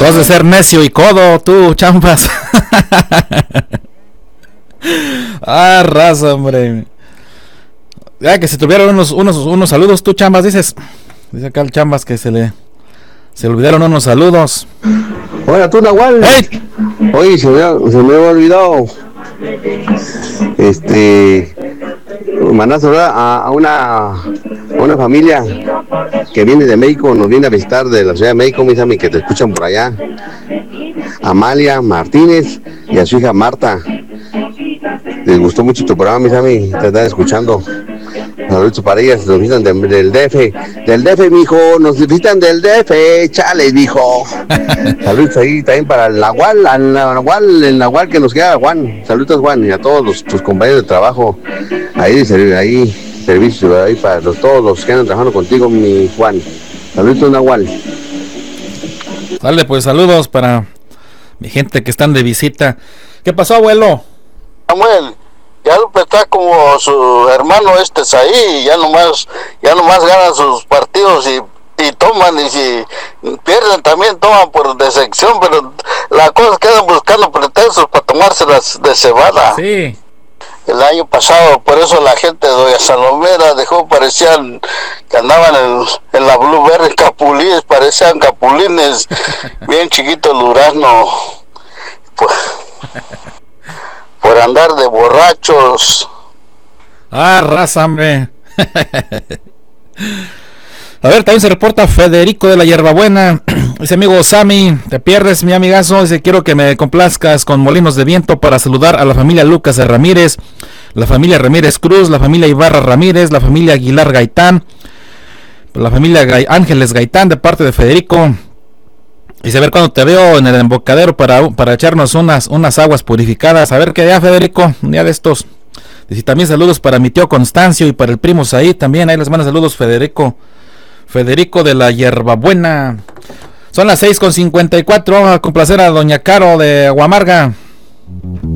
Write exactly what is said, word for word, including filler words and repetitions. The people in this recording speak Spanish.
Tú has de ser necio y codo, tú, Chambas. Ah, raza, hombre. Ya que se tuvieron unos, unos, unos saludos, tú, Chambas, dices. Dice acá el Chambas que se le se le olvidaron unos saludos. Hola, tú, Nahual. ¡Hey! Oye, se me, se me había olvidado. Este. Mandar saludar a, a una a una familia que viene de México, nos viene a visitar de la Ciudad de México, mis amigos, que te escuchan por allá. Amalia Martínez y a su hija Marta. Les gustó mucho tu programa, mis amigos, te están escuchando. Saludos para ellas, nos visitan de, del D F. Del D F, mijo, nos visitan del D F, chale, mijo. Saludos ahí también para el Nahual, al Nahual, el Nahual que nos queda, Juan. Saludos, Juan, y a todos los, tus compañeros de trabajo. Ahí, ahí, servicio, ahí para los, todos los que andan trabajando contigo, mi Juan. Saludos, Nahual. Dale, pues saludos para mi gente que están de visita. ¿Qué pasó, abuelo? Samuel, ya Lupe está como su hermano este es ahí, ya nomás, ya nomás ganan sus partidos y, y toman, y si pierden también toman por decepción, pero la cosa es que quedan buscando pretextos para tomárselas de cebada. Sí. El año pasado, por eso la gente de Doña Salomera dejó, parecían que andaban en, en la Blueberry capulines, parecían capulines bien chiquitos el durazno, por, por andar de borrachos. Ah, raza, hombre. A ver, también se reporta Federico de la Hierbabuena. Dice, amigo Sammy, te pierdes, mi amigazo. Dice, quiero que me complazcas con Molinos de Viento para saludar a la familia Lucas Ramírez, la familia Ramírez Cruz, la familia Ibarra Ramírez, la familia Aguilar Gaitán, la familia Ga- Ángeles Gaitán, de parte de Federico. Dice, a ver cuando te veo en el embocadero para, para echarnos unas, unas aguas purificadas. A ver qué día, Federico, un día de estos. Dice, también saludos para mi tío Constancio y para el primo Said también. Ahí les mando saludos, Federico. Federico de la Hierbabuena. Son las seis con cincuenta y cuatro. Vamos a complacer a doña Caro de Aguamarga.